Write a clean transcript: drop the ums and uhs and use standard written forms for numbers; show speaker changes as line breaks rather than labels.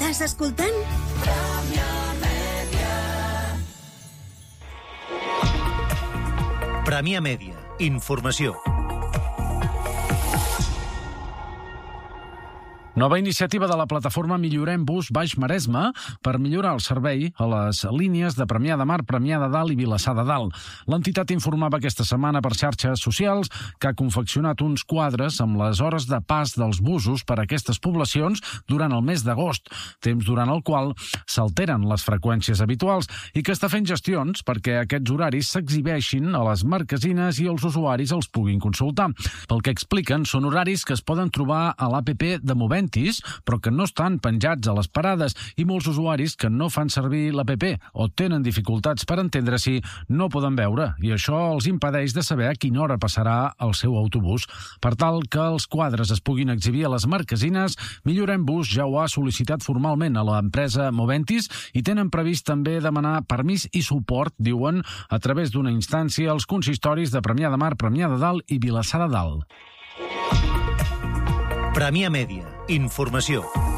Estàs escoltant?
Premià Mèdia. Informació.
Nova iniciativa de la plataforma Millorem Bus Baix Maresme per millorar el servei a les línies de Premià de Mar, Premià de Dalt i Vilassar de Dalt. L'entitat informava aquesta setmana per xarxes socials que ha confeccionat uns quadres amb les hores de pas dels busos per a aquestes poblacions durant el mes d'agost, temps durant el qual s'alteren les freqüències habituals i que està fent gestions perquè aquests horaris s'exhibeixin a les marquesines i els usuaris els puguin consultar. Pel que expliquen, són horaris que es poden trobar a l'APP de Moventis, però que no estan penjats a les parades i molts usuaris que no fan servir l'APP o tenen dificultats per entendre-s'hi no poden veure i això els impedeix de saber a quina hora passarà el seu autobús. Per tal que els quadres es puguin exhibir a les marquesines, Millorem Bus ja ho ha sol·licitat formalment a l'empresa Moventis i tenen previst també demanar permís i suport, diuen, a través d'una instància als consistoris de Premià de Mar, Premià de Dalt i Vilassar de Dalt.
Premià Mèdia. Informació.